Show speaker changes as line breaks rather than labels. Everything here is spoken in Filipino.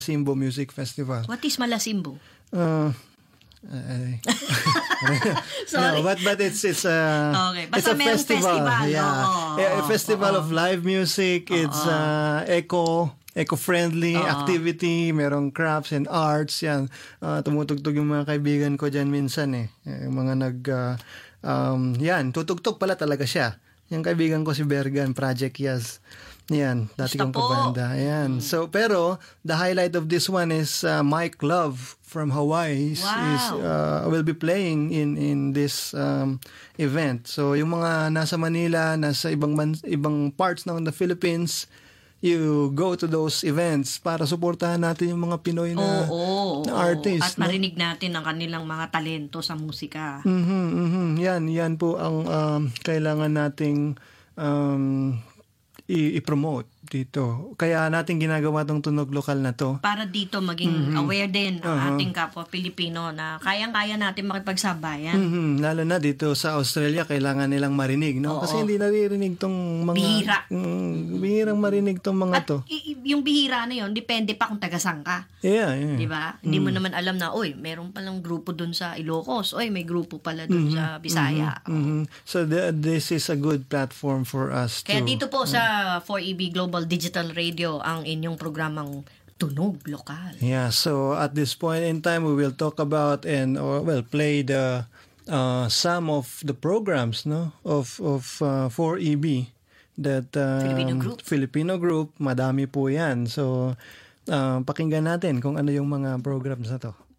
Simbo Music Festival.
What is Malasimbo?
Sorry. No, but it's
okay. Basta
it's a festival.
Yeah.
A festival of live music. It's eco-friendly activity, merong crafts and arts yan. Tumutugtog yung mga kaibigan ko dyan minsan yung mga yan, tutugtog pala talaga siya. Yung kaibigan ko si Bergan, Project Yaz. Yan, dati kong kabanda. Yan. So, pero, the highlight of this one is Mike Love from Hawaii will be playing in this event. So, yung mga nasa Manila, nasa ibang parts ng the Philippines, you go to those events para suportahan natin yung mga Pinoy na artists.
At marinig natin ang kanilang mga talento sa musika.
Yan po ang kailangan nating i-promote dito. Kaya natin ginagawa tong Tunog Lokal na to.
Para dito maging aware din ang ating kapwa Pilipino na kayang-kaya natin makipagsabayan.
Lalo na dito sa Australia, kailangan nilang marinig, no? Kasi hindi naririnig tong mga...
Bihira.
Bihirang marinig tong mga to.
Yung bihira na yun, depende pa kung taga-saan ka.
Yeah.
Diba? Hindi mo naman alam na, meron palang grupo dun sa Ilocos. May grupo pala dun sa Bisaya.
So, this is a good platform for us
Kaya dito po sa 4EB Global Digital Radio ang inyong programang Tunog Lokal.
Yeah, so at this point in time we will talk about play the some of the programs of 4EB that Filipino group, madami po yan. So pakinggan natin kung ano yung mga programs na to.